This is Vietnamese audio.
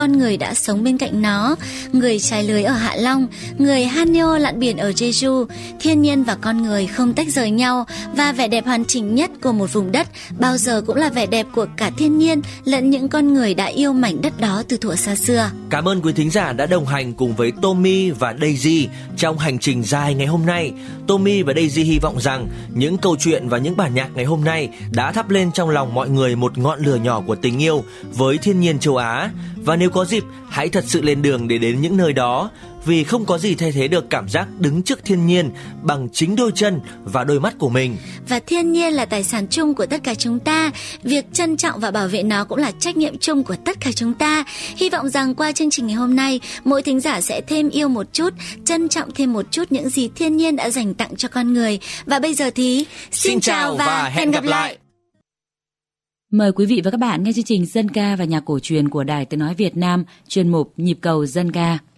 con người đã sống bên cạnh nó, người chài lưới ở Hạ Long, người Hanyo lặn biển ở Jeju. Thiên nhiên và con người không tách rời nhau, và vẻ đẹp hoàn chỉnh nhất của một vùng đất bao giờ cũng là vẻ đẹp của cả thiên nhiên lẫn những con người đã yêu mảnh đất đó từ thuở xa xưa. Cảm ơn quý thính giả đã đồng hành cùng với Tommy và Daisy trong hành trình dài ngày hôm nay. Tommy và Daisy hy vọng rằng những câu chuyện và những bản nhạc ngày hôm nay đã thắp lên trong lòng mọi người một ngọn lửa nhỏ của tình yêu với thiên nhiên châu Á. Và nếu có dịp, hãy thật sự lên đường để đến những nơi đó, vì không có gì thay thế được cảm giác đứng trước thiên nhiên bằng chính đôi chân và đôi mắt của mình. Và thiên nhiên là tài sản chung của tất cả chúng ta. Việc trân trọng và bảo vệ nó cũng là trách nhiệm chung của tất cả chúng ta. Hy vọng rằng qua chương trình ngày hôm nay, mỗi thính giả sẽ thêm yêu một chút, trân trọng thêm một chút những gì thiên nhiên đã dành tặng cho con người. Và bây giờ thì xin chào và hẹn gặp lại. Mời quý vị và các bạn nghe chương trình Dân ca và nhạc cổ truyền của Đài Tiếng nói Việt Nam, chuyên mục Nhịp cầu dân ca.